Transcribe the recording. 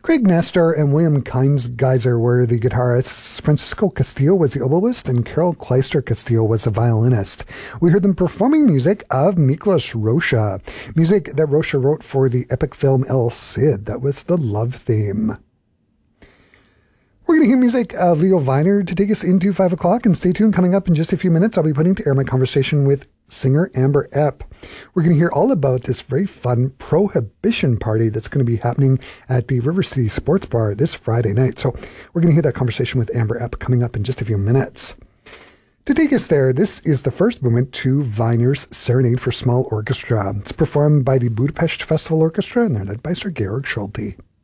Craig Nestor and William Geiser were the guitarists. Francisco Castillo was the oboist, and Carol Kleister Castillo was the violinist. We heard them performing music of Miklos Rocha, music that Rocha wrote for the epic film El Cid. That was the love theme. We're going to hear music of Leo Weiner to take us into 5 o'clock, and stay tuned. Coming up in just a few minutes, I'll be putting to air my conversation with singer Amber Epp. We're going to hear all about this very fun prohibition party that's going to be happening at the River City Sports Bar this Friday night. So we're going to hear that conversation with Amber Epp coming up in just a few minutes. To take us there, this is the first movement to Weiner's Serenade for Small Orchestra. It's performed by the Budapest Festival Orchestra, and they're led by Sir Georg Solti.